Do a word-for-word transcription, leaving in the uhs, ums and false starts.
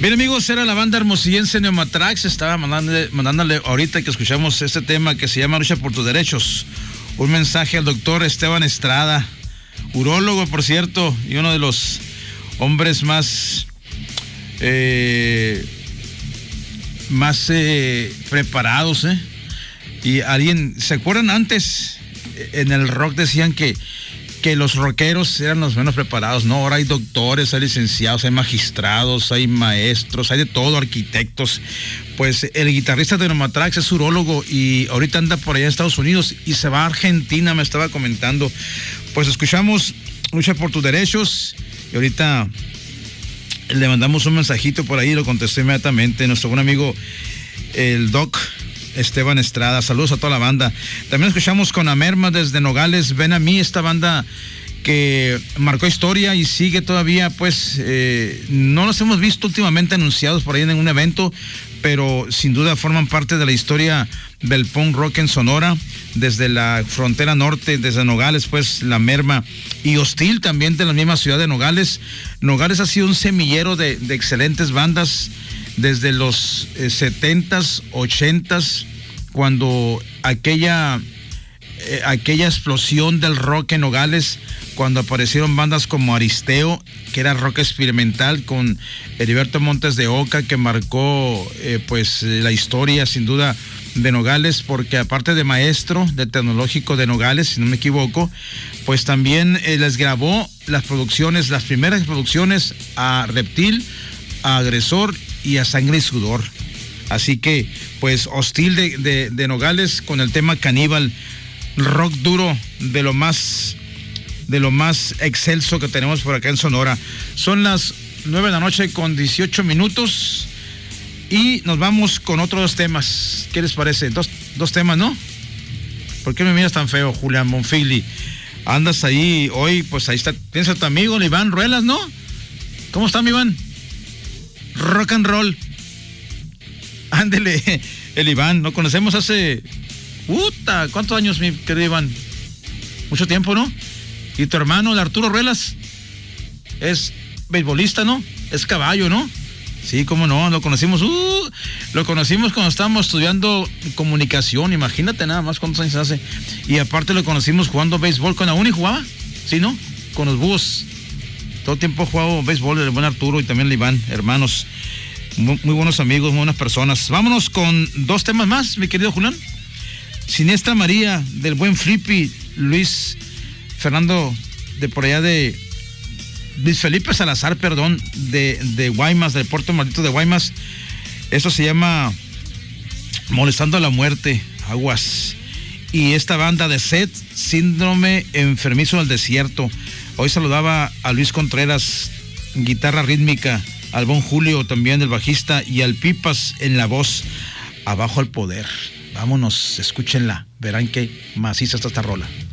Bien, amigos, era la banda hermosillense Neumatrax. Estaba mandándole, mandándole ahorita que escuchamos este tema que se llama Lucha por tus derechos. Un mensaje al doctor Esteban Estrada, urólogo, por cierto, y uno de los hombres más eh, más eh, preparados, ¿eh? Y alguien, ¿se acuerdan antes? En el rock decían que que los rockeros eran los menos preparados, ¿no? Ahora hay doctores, hay licenciados, hay magistrados, hay maestros, hay de todo, arquitectos. Pues el guitarrista de Neumatrax es urólogo y ahorita anda por allá en Estados Unidos y se va a Argentina, me estaba comentando. Pues escuchamos Lucha por tus derechos y ahorita le mandamos un mensajito por ahí y lo contestó inmediatamente nuestro buen amigo, el Doc Esteban Estrada. Saludos a toda la banda. También escuchamos con Amerma desde Nogales, Ven a mí, esta banda que marcó historia y sigue todavía, pues eh, no los hemos visto últimamente anunciados por ahí en un evento, pero sin duda forman parte de la historia del punk rock en Sonora, desde la frontera norte, desde Nogales, pues la Merma y Hostil también de la misma ciudad de Nogales. Nogales ha sido un semillero de, de excelentes bandas desde los eh, setentas, ochentas, cuando aquella eh, aquella explosión del rock en Nogales, cuando aparecieron bandas como Aristeo, que era rock experimental, con Heriberto Montes de Oca, que marcó eh, pues la historia sin duda de Nogales, porque aparte de maestro del Tecnológico de Nogales, si no me equivoco, pues también eh, les grabó las producciones, las primeras producciones a Reptil, a Agresor y a Sangre y Sudor. Así que, pues, Hostil de, de, de Nogales con el tema Caníbal, rock duro de lo más de lo más excelso que tenemos por acá en Sonora. Son las nueve de la noche con dieciocho minutos y nos vamos con otros dos temas. ¿Qué les parece? Dos, dos temas, ¿no? ¿Por qué me miras tan feo, Julián Monfili? Andas ahí hoy, pues ahí está, tienes a tu amigo, el Iván Ruelas, ¿no? ¿Cómo está, mi Iván? Rock and roll. Ándele, el Iván, lo conocemos hace... Puta, ¿cuántos años, mi querido Iván? Mucho tiempo, ¿no? Y tu hermano, el Arturo Ruelas, es beisbolista, ¿no? Es caballo, ¿no? Sí, cómo no, lo conocimos, uh, lo conocimos cuando estábamos estudiando comunicación, imagínate nada más cuántos años hace. Y aparte lo conocimos jugando béisbol con la uni, jugaba, ¿sí, no? Con los búhos. Todo el tiempo he jugado béisbol, el buen Arturo y también el Iván, hermanos. Muy, muy buenos amigos, muy buenas personas. Vámonos con dos temas más, mi querido Julián. Siniestra María, del buen Flippy, Luis Fernando, de por allá de... Luis Felipe Salazar, perdón, de, de Guaymas, del Puerto Maldito de Guaymas. Esto se llama Molestando a la Muerte, aguas. Y esta banda de Set, Síndrome Enfermizo del Desierto. Hoy saludaba a Luis Contreras, guitarra rítmica, al Bon Julio también, el bajista, y al Pipas en la voz. Abajo al poder. Vámonos, escúchenla, verán qué maciza está esta rola.